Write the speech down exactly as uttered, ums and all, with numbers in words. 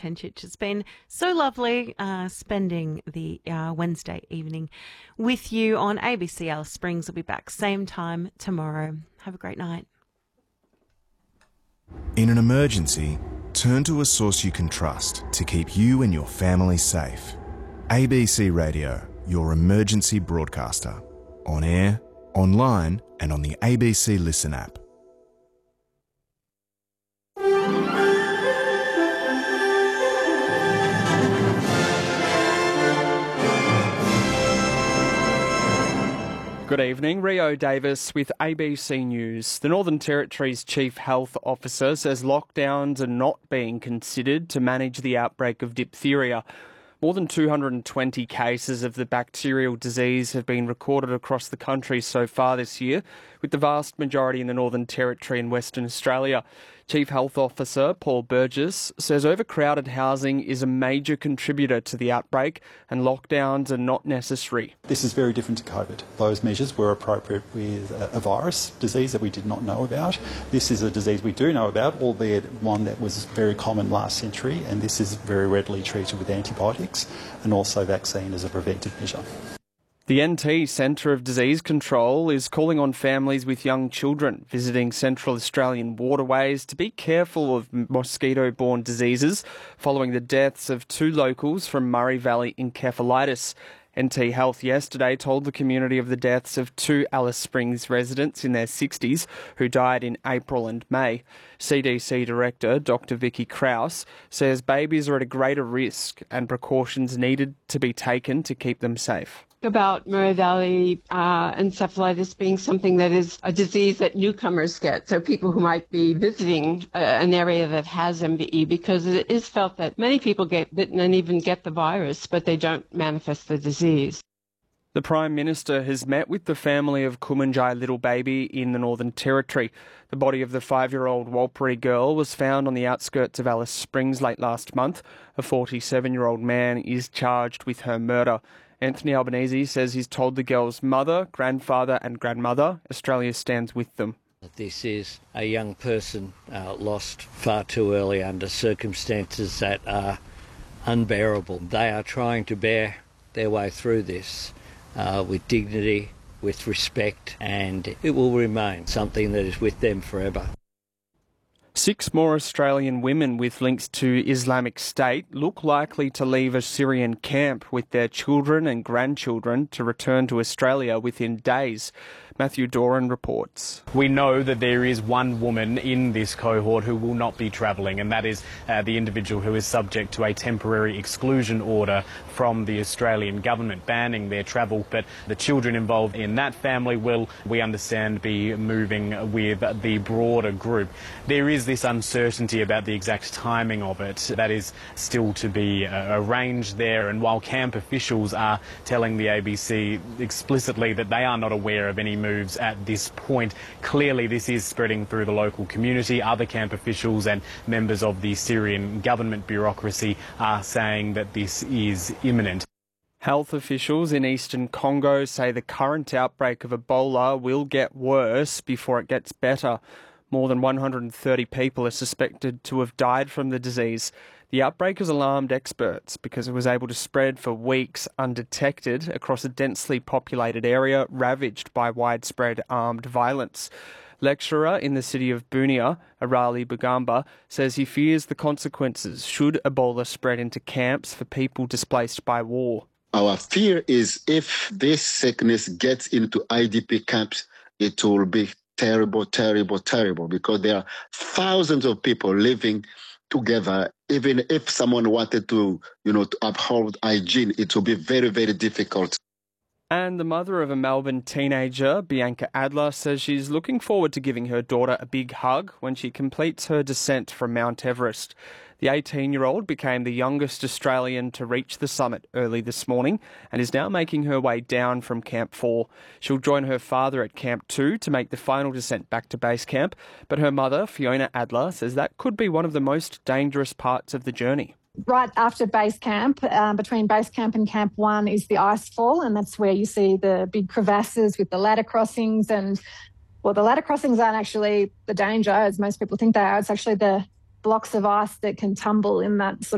Tenchich. It's been so lovely uh, spending the uh, Wednesday evening with you on A B C Alice Springs. We'll be back same time tomorrow. Have a great night. In an emergency, turn to a source you can trust to keep you and your family safe. A B C Radio, your emergency broadcaster. On air, online and on the A B C Listen app. Good evening, Rio Davis with A B C News. The Northern Territory's Chief Health Officer says lockdowns are not being considered to manage the outbreak of diphtheria. More than two hundred twenty cases of the bacterial disease have been recorded across the country so far this year, with the vast majority in the Northern Territory and Western Australia. Chief Health Officer Paul Burgess says overcrowded housing is a major contributor to the outbreak and lockdowns are not necessary. This is very different to COVID. Those measures were appropriate with a virus disease that we did not know about. This is a disease we do know about, albeit one that was very common last century, and this is very readily treated with antibiotics and also vaccine as a preventive measure. The N T Centre of Disease Control is calling on families with young children visiting Central Australian waterways to be careful of mosquito-borne diseases following the deaths of two locals from Murray Valley encephalitis. N T Health yesterday told the community of the deaths of two Alice Springs residents in their sixties who died in April and May. C D C Director Doctor Vicky Krause says babies are at a greater risk and precautions needed to be taken to keep them safe. About Murray Valley uh, encephalitis being something that is a disease that newcomers get, so people who might be visiting uh, an area that has M V E, because it is felt that many people get bitten and even get the virus, but they don't manifest the disease. The Prime Minister has met with the family of Kumanjai little baby in the Northern Territory. The body of the five-year-old Warlpiri girl was found on the outskirts of Alice Springs late last month. A forty-seven-year-old man is charged with her murder. Anthony Albanese says he's told the girl's mother, grandfather and grandmother Australia stands with them. This is a young person uh, lost far too early under circumstances that are unbearable. They are trying to bear their way through this uh, with dignity, with respect, and it will remain something that is with them forever. Six more Australian women with links to Islamic State look likely to leave a Syrian camp with their children and grandchildren to return to Australia within days. Matthew Doran reports. We know that there is one woman in this cohort who will not be travelling, and that is uh, the individual who is subject to a temporary exclusion order from the Australian government banning their travel. But the children involved in that family will, we understand, be moving with the broader group. There is this uncertainty about the exact timing of it. That is still to be uh, arranged there, and while camp officials are telling the A B C explicitly that they are not aware of any moves at this point, clearly this is spreading through the local community. Other camp officials and members of the Syrian government bureaucracy are saying that this is imminent. Health officials in eastern Congo say the current outbreak of Ebola will get worse before it gets better. More than one hundred thirty people are suspected to have died from the disease. The outbreak has alarmed experts because it was able to spread for weeks undetected across a densely populated area ravaged by widespread armed violence. Lecturer in the city of Bunia, Arali Bugamba, says he fears the consequences should Ebola spread into camps for people displaced by war. Our fear is if this sickness gets into I D P camps, it will be terrible, terrible, terrible, because there are thousands of people living together. Even if someone wanted to, you know, to uphold hygiene, it will be very, very difficult. And the mother of a Melbourne teenager, Bianca Adler, says she's looking forward to giving her daughter a big hug when she completes her descent from Mount Everest. The eighteen-year-old became the youngest Australian to reach the summit early this morning and is now making her way down from Camp four. She'll join her father at Camp two to make the final descent back to base camp, but her mother, Fiona Adler, says that could be one of the most dangerous parts of the journey. Right after base camp, um, between base camp and camp one is the ice fall, and that's where you see the big crevasses with the ladder crossings. And, well, the ladder crossings aren't actually the danger, as most people think they are. It's actually the blocks of ice that can tumble in that sort